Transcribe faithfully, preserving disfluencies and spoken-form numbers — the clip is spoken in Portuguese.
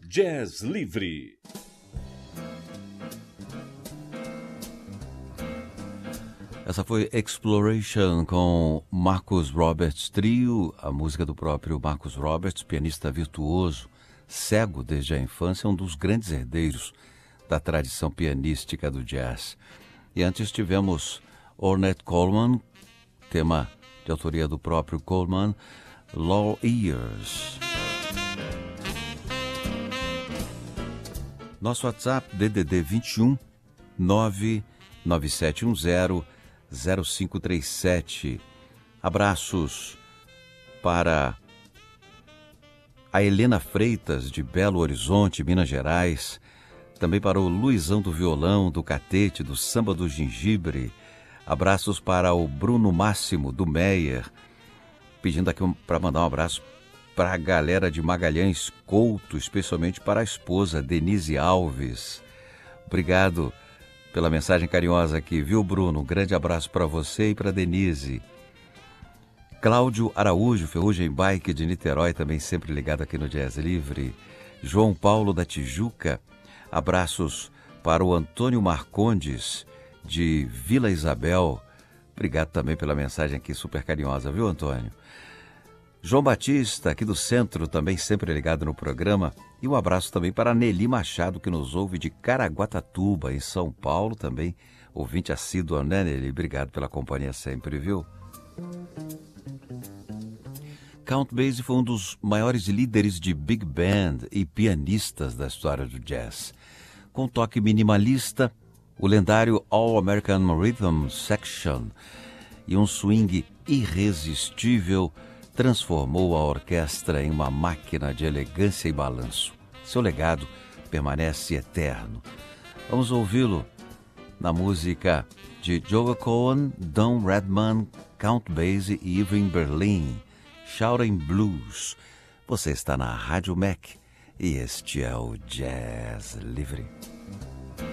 Jazz Livre. Essa foi Exploration com Marcus Roberts Trio, a música do próprio Marcus Roberts, pianista virtuoso, cego desde a infância, um dos grandes herdeiros da tradição pianística do jazz. E antes tivemos Ornette Coleman, tema de autoria do próprio Coleman, Law Years. Nosso WhatsApp D D D vinte e um nove nove sete um zero zero cinco três sete. Abraços para a Helena Freitas, de Belo Horizonte, Minas Gerais. Também para o Luizão do violão, do catete, do samba do gengibre. Abraços para o Bruno Máximo, do Meyer. Pedindo aqui um, para mandar um abraço para a galera de Magalhães Couto, especialmente para a esposa, Denise Alves. Obrigado pela mensagem carinhosa aqui, viu, Bruno? Um grande abraço para você e para Denise. Cláudio Araújo, Ferrugem Bike de Niterói, também sempre ligado aqui no Jazz Livre. João Paulo da Tijuca, abraços para o Antônio Marcondes, de Vila Isabel. Obrigado também pela mensagem aqui super carinhosa, viu, Antônio? João Batista, aqui do centro, também sempre ligado no programa. E um abraço também para Nelly Machado, que nos ouve de Caraguatatuba, em São Paulo, também ouvinte assíduo, né, Nelly? Obrigado pela companhia sempre, viu? Count Basie foi um dos maiores líderes de big band e pianistas da história do jazz. Com toque minimalista, o lendário All American Rhythm Section e um swing irresistível transformou a orquestra em uma máquina de elegância e balanço. Seu legado permanece eterno. Vamos ouvi-lo na música de Joe Cohen, Don Redman, Count Basie e Irving Berlin, Shouting Blues. Você está na Rádio Mac e este é o Jazz Livre.